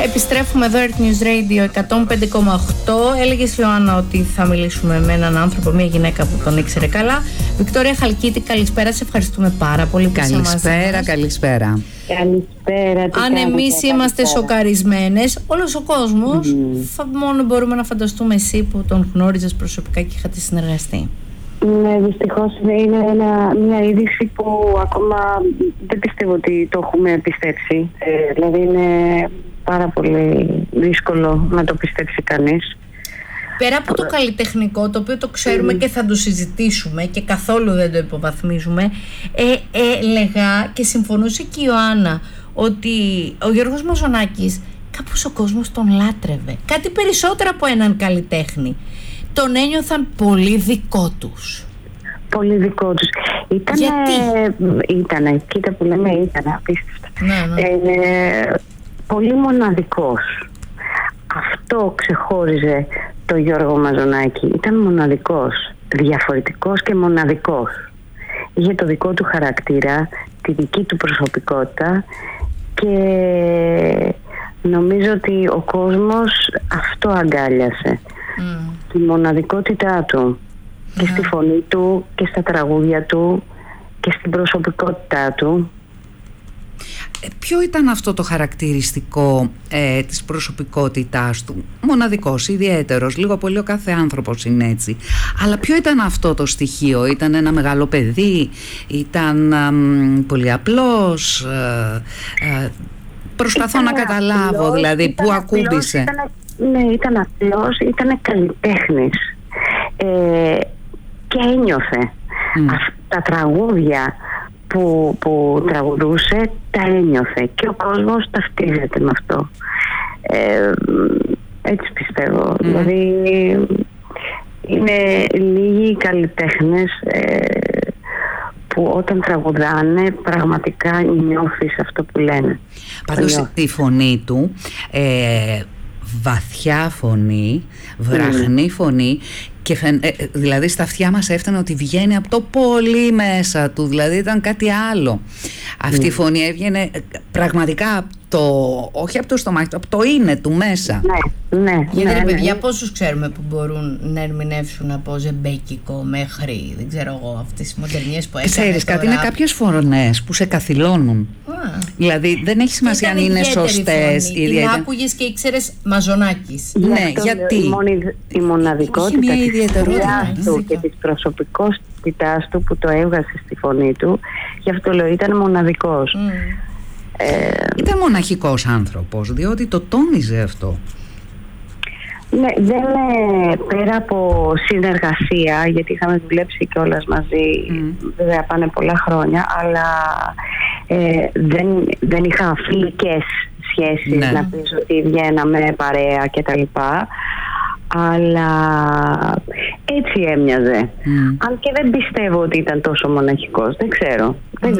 Επιστρέφουμε εδώ, Earth News Radio 105,8. Έλεγες, Ιωάννα, ότι θα μιλήσουμε με έναν άνθρωπο, μια γυναίκα που τον ήξερε καλά. Βικτόρια Χαλκίτη, καλησπέρα. Σε ευχαριστούμε πάρα πολύ που είσαι μαζί μας. Καλησπέρα. Καλησπέρα. Αν εμείς είμαστε σοκαρισμένες, όλος ο κόσμος, μόνο μπορούμε να φανταστούμε εσύ που τον γνώριζες προσωπικά και είχατε συνεργαστεί. Ναι, δυστυχώς είναι μια είδηση που ακόμα δεν πιστεύω ότι το έχουμε πιστέψει. Δηλαδή είναι πάρα πολύ δύσκολο να το πιστέψει κανείς. Πέρα από το καλλιτεχνικό, το οποίο το ξέρουμε και θα το συζητήσουμε και καθόλου δεν το υποβαθμίζουμε, έλεγα και συμφωνούσε και η Ιωάννα ότι ο Γιώργος Μαζονάκης, κάπως ο κόσμος τον λάτρευε. Κάτι περισσότερο από έναν καλλιτέχνη. Τον ένιωθαν πολύ δικό τους. Πολύ δικό τους. Ήτανε, κοίτα που λέμε, ήταν απίστευτα. Ναι. Πολύ μοναδικός. Αυτό ξεχώριζε το Γιώργο Μαζονάκη. Ήταν μοναδικός, διαφορετικός και μοναδικός. Είχε το δικό του χαρακτήρα, τη δική του προσωπικότητα και νομίζω ότι ο κόσμος αυτό αγκάλιασε. Τη μοναδικότητά του και στη φωνή του και στα τραγούδια του και στην προσωπικότητά του. Ποιο ήταν αυτό το χαρακτηριστικό της προσωπικότητάς του? Μοναδικός, ιδιαίτερος, λίγο πολύ ο κάθε άνθρωπος είναι έτσι. Αλλά ποιο ήταν αυτό το στοιχείο? Ήταν ένα μεγάλο παιδί? Ήταν πολύ απλός? Προσπαθώ να καταλάβω απλός, δηλαδή πού ακούμπησε. Ναι, ήταν απλός, ήταν καλλιτέχνης και ένιωθε. Τα τραγούδια που τραγουδούσε τα ένιωθε και ο κόσμος ταυτίζεται με αυτό. Έτσι πιστεύω. Δηλαδή είναι λίγοι καλλιτέχνες που όταν τραγουδάνε πραγματικά νιώθεις αυτό που λένε. Πάντως τη φωνή του, βαθιά φωνή, βραχνή φωνή, και δηλαδή στα αυτιά μας έφτανε ότι βγαίνει από το πολύ μέσα του, δηλαδή ήταν κάτι άλλο. Αυτή η φωνή έβγαινε πραγματικά όχι από το στομάχι του, από το είναι του μέσα. Ναι. Γιατί παιδιά, πόσους ξέρουμε που μπορούν να ερμηνεύσουν από ζεμπέκικο μέχρι, δεν ξέρω εγώ, αυτές τις μοντερνιές που έκανε. Ξέρεις κάτι, είναι κάποιες φωνές που σε καθυλώνουν. Δηλαδή δεν έχει σημασία αν είναι σωστές. Την άκουγες και ήξερες Μαζονάκης. Ναι, γιατί η μοναδικότητα του και της προσωπικότητάς του που το έβγασε στη φωνή του, γι' αυτό λέω ήταν μοναδικός. Ήταν μοναχικός άνθρωπος, διότι το τόνιζε αυτό. Ναι, πέρα από συνεργασία, γιατί είχαμε δουλέψει κιόλας μαζί, βέβαια πάνε πολλά χρόνια, αλλά δεν είχα φιλικές σχέσεις, να πεις ότι βγαίναμε παρέα και τα λοιπά, αλλά έτσι έμοιαζε. Αν και δεν πιστεύω ότι ήταν τόσο μοναχικός, δεν ξέρω.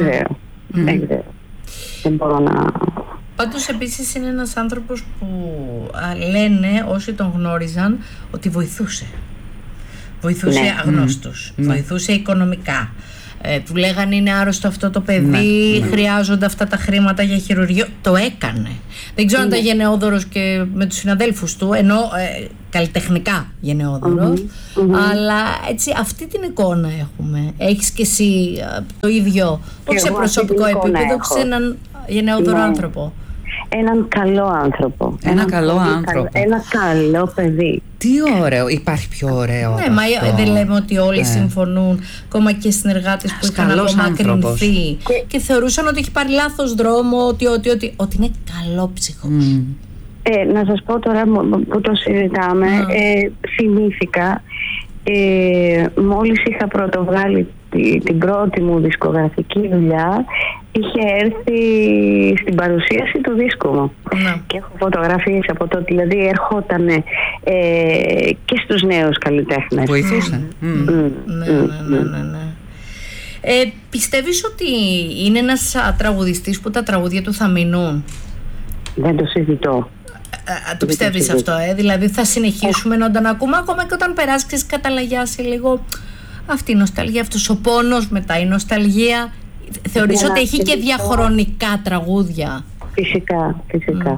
Δεν μπορώ να... Πάντως επίσης είναι ένας άνθρωπος που λένε όσοι τον γνώριζαν ότι βοηθούσε αγνώστους, βοηθούσε οικονομικά, που λέγανε είναι άρρωστο αυτό το παιδί, χρειάζονται αυτά τα χρήματα για χειρουργείο, το έκανε. Δεν ξέρω αν ήταν γενναιόδωρος και με τους συναδέλφους του, ενώ καλλιτεχνικά γενναιόδωρος, αλλά έτσι αυτή την εικόνα έχουμε. Έχεις και εσύ το ίδιο, όχι σε προσωπικό επίπεδο, σε έναν γενναιόδωρο άνθρωπο. Έναν καλό άνθρωπο. Ένα καλό παιδί. Τι ωραίο, υπάρχει πιο ωραίο? Ναι, μα δεν λέμε ότι όλοι συμφωνούν, ακόμα και συνεργάτες που είχαν απομακρυνθεί και θεωρούσαν ότι έχει πάρει λάθος δρόμο, ότι είναι καλόψυχος. Να σας πω τώρα που το συζητάμε, θυμήθηκα μόλις είχα πρωτοβγάλει την πρώτη μου δισκογραφική δουλειά, είχε έρθει στην παρουσίαση του δίσκου μου και έχω φωτογραφίες από τότε, δηλαδή ερχότανε και στους νέους καλλιτέχνες. Βοηθούσε. Ναι. Πιστεύεις ότι είναι ένας τραγουδιστής που τα τραγούδια του θα μείνουν? Δεν το συζητώ. Το πιστεύεις αυτό, δηλαδή θα συνεχίσουμε να τον ακούμε ακόμα και όταν περάσει, καταλαγιάσει λίγο αυτή η νοσταλγία, αυτός ο πόνος, μετά η νοσταλγία? Θεωρείς ότι έχει και διαχρονικά τραγούδια? Φυσικά.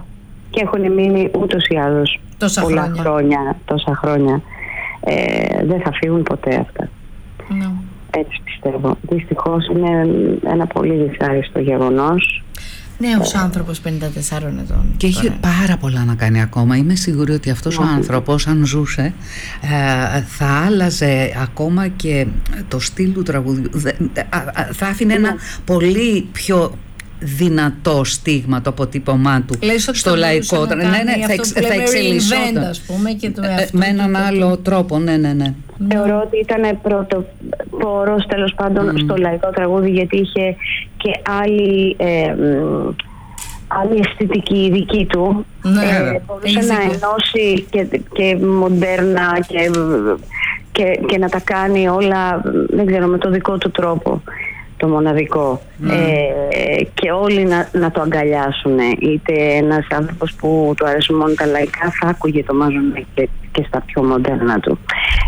και έχουν μείνει ούτως ή άλλως τόσα χρόνια. Δεν θα φύγουν ποτέ αυτά. Έτσι πιστεύω. Δυστυχώς είναι ένα πολύ δυσάρεστο γεγονός. Νέος άνθρωπος 54 ετών. Και είχε πάρα πολλά να κάνει ακόμα. Είμαι σίγουρη ότι αυτός ο άνθρωπος, αν ζούσε, θα άλλαζε ακόμα και το στυλ του τραγουδιού. Θα άφηνε ένα πολύ πιο δυνατό στίγμα το αποτύπωμά του στο λαϊκό. Θα εξελισσόταν, ας πούμε, και με έναν άλλο τρόπο. Ναι. Θεωρώ ότι ήταν πρωτοπόρος τέλος πάντων στο λαϊκό τραγούδι, γιατί είχε και άλλη αισθητική δική του. Μπορούσε να ενώσει και μοντέρνα και να τα κάνει όλα, δεν ξέρω, με το δικό του τρόπο, το μοναδικό. Και όλοι να το αγκαλιάσουν. Είτε ένας άνθρωπος που του αρέσουν μόνο τα λαϊκά θα άκουγε το Μαζονάκι και στα πιο μοντέρνα του.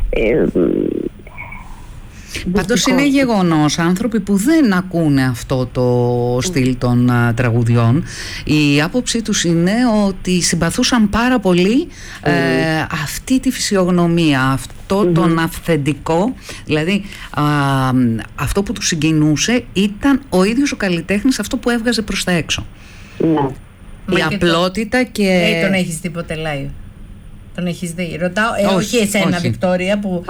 Πάντως είναι γεγονός, άνθρωποι που δεν ακούνε αυτό το στυλ των τραγουδιών, η άποψή τους είναι ότι συμπαθούσαν πάρα πολύ αυτή τη φυσιογνωμία, αυτό τον αυθεντικό, δηλαδή αυτό που τους συγκινούσε ήταν ο ίδιος ο καλλιτέχνης, αυτό που έβγαζε προς τα έξω. Η απλότητα και... τον έχεις δει ποτέ live? Τον έχεις δει? Ρωτάω, όχι εσένα, Βικτόρια, που...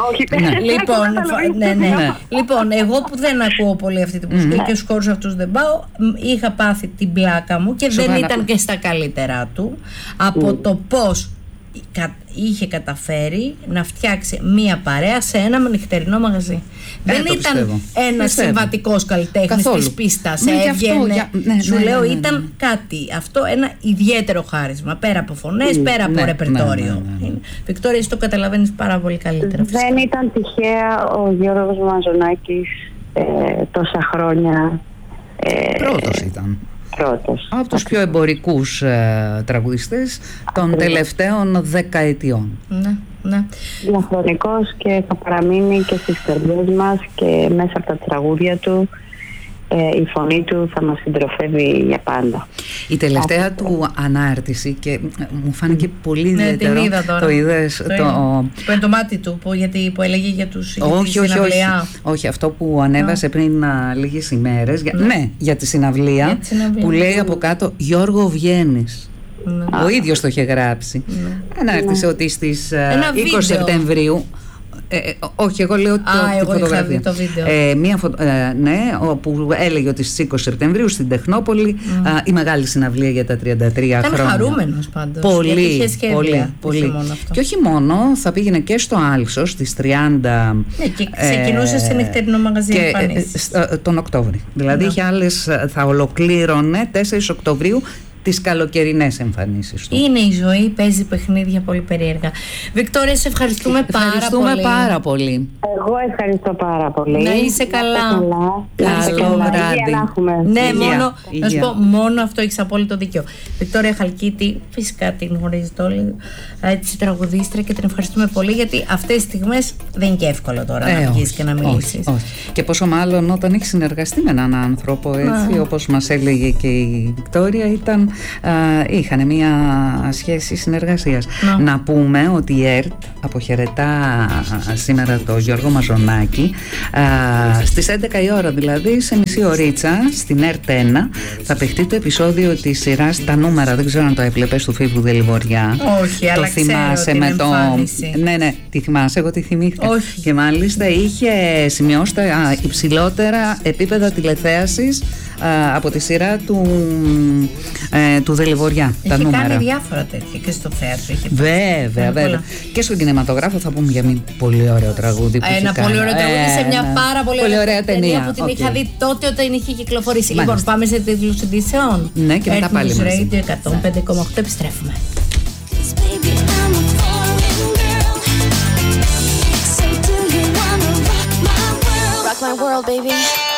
Λοιπόν, εγώ που δεν ακούω πολύ αυτή τη μουσική και στους χώρους αυτούς δεν πάω, είχα πάθει την πλάκα μου και δεν ήταν και στα καλύτερά του από το πώς είχε καταφέρει να φτιάξει μία παρέα σε ένα νυχτερινό μαγαζί. Δεν ήταν ένας συμβατικός καλλιτέχνης της πίστας, έβγαινε, σου λέω, ήταν κάτι, αυτό ένα ιδιαίτερο χάρισμα, πέρα από φωνές, πέρα από ρεπερτόριο. Βικτόρια, εσύ το καταλαβαίνεις πάρα πολύ καλύτερα. Δεν ήταν τυχαία ο Γιώργος Μαζονάκης τόσα χρόνια. Πρώτος ήταν. Από τους πιο εμπορικούς τραγουδιστές των τελευταίων δεκαετιών. Ναι. Διαχρονικός και θα παραμείνει και στις καρδιές μας και μέσα από τα τραγούδια του. Η φωνή του θα μας συντροφεύει για πάντα. Η τελευταία του ανάρτηση, και μου φάνηκε πολύ ιδιαίτερο. Το είδες? Που είναι το μάτι του, που έλεγε για τους συναυλία. Όχι, αυτό που ανέβασε πριν λίγες ημέρες. Για τη συναυλία, που λέει από κάτω «Γιώργο, βγαίνεις». Ο ίδιος το είχε γράψει. Ανάρτησε ότι στις 20 Σεπτεμβρίου. Όχι, εγώ λέω τη φωτογραφία. Το βίντεο. Όπου έλεγε ότι στις 20 Σεπτεμβρίου στην Τεχνόπολη η μεγάλη συναυλία για τα 33 χρόνια. Ήταν χαρούμενος πάντως. Πολύ. Και όχι μόνο, θα πήγαινε και στο Άλσο στις 30. Και ξεκινούσε σε νυχτερινό μαγαζί εμφανίσεις. Τον Οκτώβρη. Δηλαδή είχε άλλες, θα ολοκλήρωνε 4 Οκτωβρίου τις καλοκαιρινές εμφανίσεις του. Είναι η ζωή, παίζει παιχνίδια πολύ περίεργα. Βικτόρια, σε ευχαριστούμε πάρα πολύ. Εγώ ευχαριστώ πάρα πολύ. Να είσαι καλά. Καλό βράδυ. Ναι, να σου πω, μόνο αυτό έχεις απόλυτο δίκιο. Βικτόρια Χαλκίτη, φυσικά την γνωρίζετε όλοι, έτσι, τραγουδίστρια, και την ευχαριστούμε πολύ, γιατί αυτές τις στιγμές δεν είναι και εύκολο τώρα να βγεις και να μιλήσεις. Και πόσο μάλλον όταν έχεις συνεργαστεί με έναν άνθρωπο, έτσι, όπως μας έλεγε και η Βικτόρια, είχαν μια σχέση συνεργασίας. Να πούμε ότι η ΕΡΤ αποχαιρετά σήμερα το Γιώργο Μαζονάκη στις 11 η ώρα, δηλαδή σε μισή ωρίτσα, στην ΕΡΤ 1 θα παιχτεί το επεισόδιο της σειράς «Τα νούμερα». Δεν ξέρω αν το έβλεπες, του Φίβου Δελιβοριά. Όχι, αλλά θυμάσαι με το... Ναι, τη θυμάσαι, εγώ τη θυμήθηκα. Όχι. Και μάλιστα είχε σημειώσει τα υψηλότερα επίπεδα τηλεθέασης από τη σειρά του Δελιβοριά. Τα νούμερα. Έχει κάνει διάφορα τέτοια και στο θέατρο. Βέβαια. Και στον κινηματογράφο θα πούμε για μια πολύ ωραίο τραγούδι που ένα πολύ ωραίο τραγούδι σε μια πάρα πολύ ωραία ταινία που την είχα δει τότε όταν είχε κυκλοφορήσει. Λοιπόν, πάμε σε τίτλους ειδήσεων. Ναι, και μετά πάλι μαζί. Radio 105,8, επιστρέφουμε. Rock my world, baby.